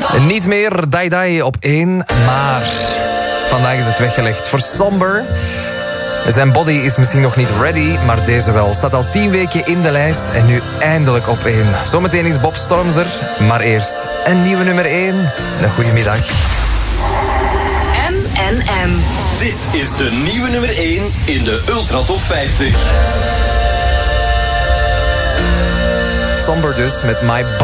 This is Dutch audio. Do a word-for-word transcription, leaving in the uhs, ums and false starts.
Niet meer Dai Dai op één, maar vandaag is het weggelegd voor Somber. Zijn body is misschien nog niet ready, maar deze wel. Staat al tien weken in de lijst en nu eindelijk op één. Zometeen is Bob Storms er, maar eerst een nieuwe nummer één. Een goede middag. M en M. Dit is de nieuwe nummer één in de Ultra Top vijftig. Somber dus met My Body.